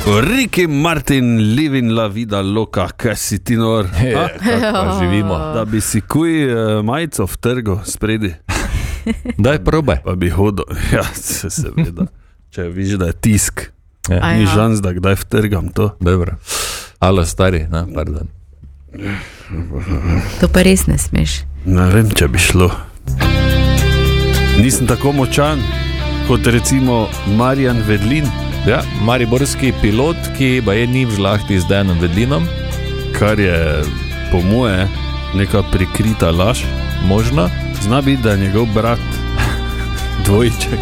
Ricky Martin, living la vida loca, kaj si ti nor? Pa živimo. Da bi si kuj majico vtrgal spredi. Daj probaj. Pa bi hodil. Ja, seveda. Če vidiš, da je tisk. Ja. Ni žans, da kdaj vtrgam to. Dobro. Alo, stari, pardon. To pa res ne smeš. Ne vem, če bi šlo. Nisem tako močan, kot recimo Marjan Vedlin. Ja, mariborski pilot, ki ba je ni v žlahti z Dejanom Vedlinom. Kar je po moje neka prikrita laž. Možno. Zna biti, da je njegov brat dvojček.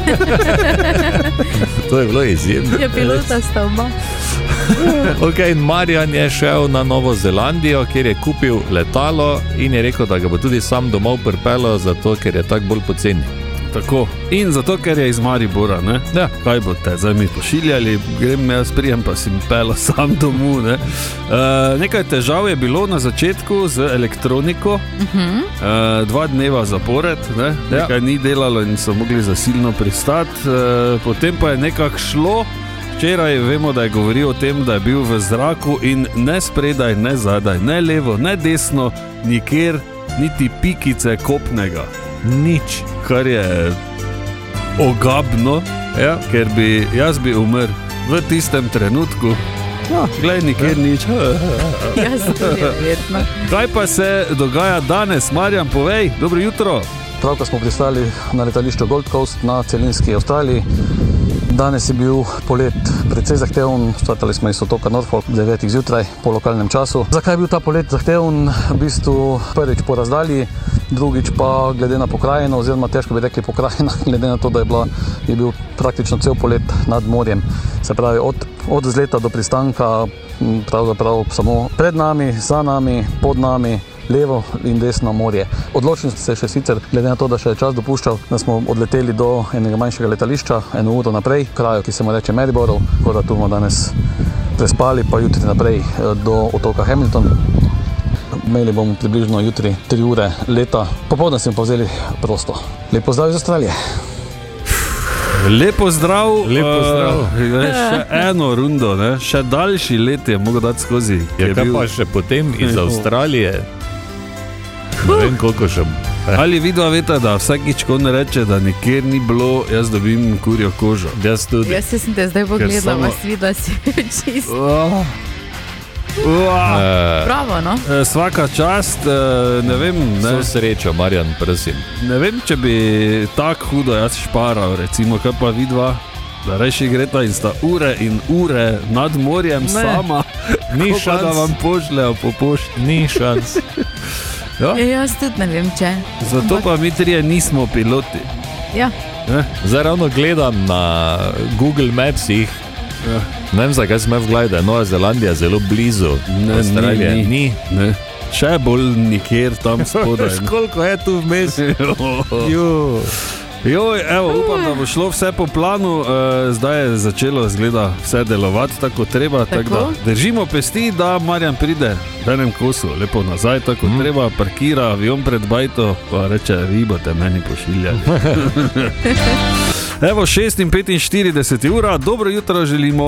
To je bilo izjemno. Ja, pilota sta oba. Ok, in Marjan je šel na Novo Zelandijo, kjer je kupil letalo in je rekel, da ga bo tudi sam domov pripeljal, zato ker je tako bolj poceni. Tako. In zato, ker je iz Maribora, ne? Ja. Kaj boste zdaj mi pošiljali, grem jaz prijem, pa si mi pela sam domov, ne? Nekaj težav je bilo na začetku z elektroniko, 2 dneva zapored, ne? Nekaj ni delalo in so mogli zasilno pristati, potem pa je nekako šlo. Včeraj vemo, da je govoril o tem, da je bil v zraku in ne spredaj, ne zadaj, ne levo, ne desno, nikjer, niti pikice kopnega. Nič. Kar je ogabno, ja. Ker jaz bi umrl v tistem trenutku. Ja, glej, nikjer nič. Jaz tudi verjetno. Kaj pa se dogaja danes? Marjan, povej, dobro jutro. Pravkar smo pristali na letališču Gold Coast na celinski Avstraliji. Danes je bil polet precej zahteven, startali smo iz otoka Norfolk 9 zjutraj po lokalnem času. Zakaj je bil ta polet zahteven? V bistvu prvič po razdalji, drugič pa glede na pokrajino, oziroma težko bi rekli pokrajina, glede na to, da je bil praktično cel polet nad morjem. Se pravi, od vzleta do pristanka, pravzaprav samo pred nami, za nami, pod nami, levo in desno morje. Odločili smo se še sicer, glede na to, da še je čas dopuščal, da smo odleteli do enega manjšega letališča, 1 uro naprej, kraju, ki se mu reče Mariborov, tako da tu bomo danes prespali, pa jutri naprej do otoka Hamilton. Imeli bomo približno jutri 3 ure leta, popoldne smo pa vzeli prosto. Lep pozdrav iz Avstralije. Lepo zdrav. Lepo zdrav. Še eno rundo, ne? Še daljši let je mogel dati skozi. Ja, kaj pa še potem iz Avstralije? Ne vem, koliko še. Ali vidva veta, da vsakič, ko ne reče, da nikjer ni bilo, jaz dobim kurjo kožo. Jaz tudi. Jaz sem te zdaj pogledala, videla si čisto. Bravo, no? Svaka čast, ne vem, ne. So srečo, Marjan, prosim. Ne vem, če bi tako hudo jaz šparal, recimo, kaj pa vidva, da reši greta in sta ure in ure nad morjem sama. Ni Ko pa šans. da vam pošljajo po pošti. Ni šans. Ja? Jaz tudi ne vem, če. Zato pa mi trije nismo piloti. Ja. Zdaj ravno gledam na Google Mapsih. Ja. Ne vem, zakaj sem v glavi, da je Nova Zelandija zelo blizu. Avstralije. Ni. Ne. Še bolj nikjer tam spodaj. Koliko je tu vmes? Joj, evo, upam, da bo šlo vse po planu, zdaj je začelo zgleda vse delovati tako treba, tako da držimo pesti, da Marjan pride v enem kosu lepo nazaj, tako treba, parkira avion pred bajto, pa reče, vi boste meni pošiljali. Evo, 6:45 ura, dobro jutro želimo.